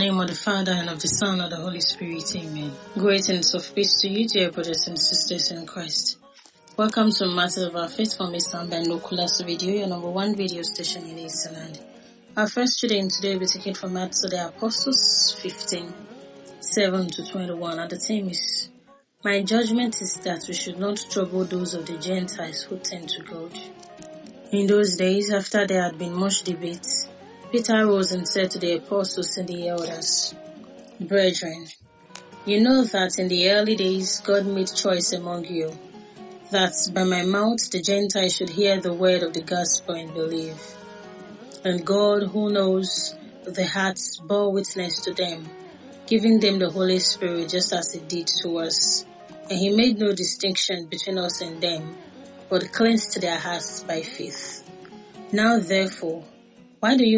name of the Father, and of the Son, and of the Holy Spirit. Amen. Greetings of peace to you, dear brothers and sisters in Christ. Welcome to Matters of Our Faith from Islam by Nucleus Video, your number one video station in Eastland. Our first reading today will be taken from Acts of the Apostles 15:7-21, and the theme is, My judgment is that we should not trouble those of the Gentiles who turn to God. In those days, after there had been much debate, Peter rose and said to the apostles and the elders, Brethren, you know that in the early days God made choice among you, that by my mouth the Gentiles should hear the word of the gospel and believe. And God, who knows the hearts, bore witness to them, giving them the Holy Spirit just as He did to us. And He made no distinction between us and them, but cleansed their hearts by faith. Now therefore, why do you